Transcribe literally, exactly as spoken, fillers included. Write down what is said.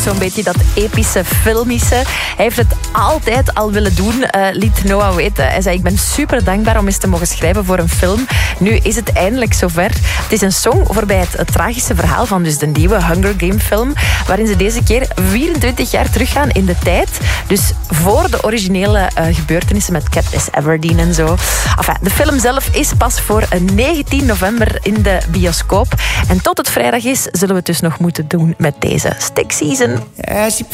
Zo'n beetje dat epische, filmische. Hij heeft het altijd al willen doen, uh, liet Noah weten. Hij zei, ik ben super dankbaar om eens te mogen schrijven voor een film. Nu is het eindelijk zover. Het is een song voorbij het, het tragische verhaal van dus de nieuwe Hunger Game film, waarin ze deze keer vierentwintig jaar teruggaan in de tijd. Dus voor de originele uh, gebeurtenissen met Katniss Everdeen en zo. Enfin, de film zelf is pas voor negentien november in de bioscoop. En tot het vrijdag is, zullen we het dus nog moeten doen met deze Stick Season. As you